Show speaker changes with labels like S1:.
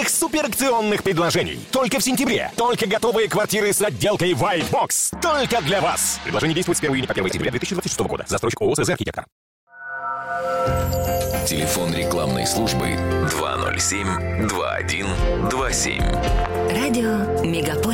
S1: офигенных суперакционных предложений. Только в сентябре. Только готовые квартиры с отделкой White Box. Только для вас. Предложение действует с 1 июня по 1 сентября 2026 года. Застройщик ООО «СЗ Архитектор».
S2: Телефон рекламной службы 207-2127.
S3: Радио Мегаполис.